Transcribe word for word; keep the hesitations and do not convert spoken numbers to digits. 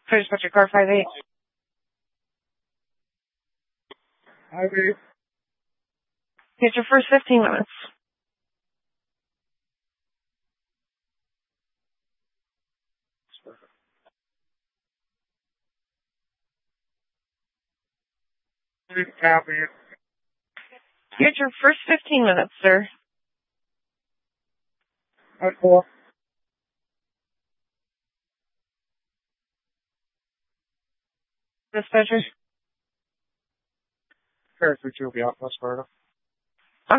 Please put your car five eight. I agree. Get your first fifteen minutes. Copy. Get your first fifteen minutes, sir. That's cool. Dispatcher. Sure, which will be out, West Florida.